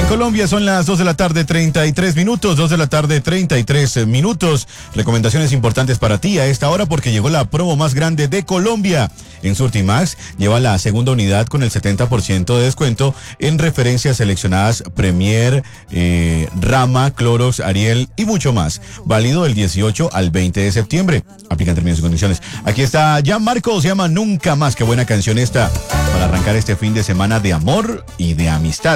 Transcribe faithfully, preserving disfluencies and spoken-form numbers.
Colombia son las dos de la tarde, treinta y tres minutos, dos de la tarde, treinta y tres minutos. Recomendaciones importantes para ti a esta hora porque llegó la promo más grande de Colombia. En Surtimax lleva la segunda unidad con el setenta por ciento de descuento en referencias seleccionadas Premier, eh, Rama, Clorox, Ariel y mucho más. Válido del dieciocho al veinte de septiembre. Aplican términos y condiciones. Aquí está Jan Marcos, se llama Nunca Más. Qué buena canción esta para arrancar este fin de semana de amor y de amistad.